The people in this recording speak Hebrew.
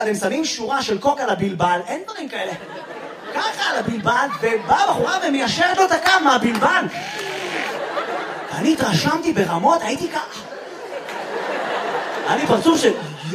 הם שמים שורה של קוק על הבלבל, אין דברים כאלה. ככה על הבלבל, ובאה בחורה ומיישרת לו את הקו מהבלבל. ואני התרשמתי ברמות, הייתי ככה. היה לי פרצוף של...